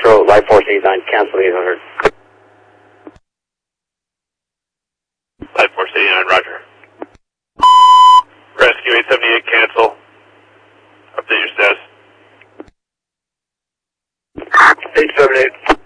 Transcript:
Metro, Life Force 89, cancel 800. Life Force 89, roger. Rescue 878, cancel. Update your status. 878.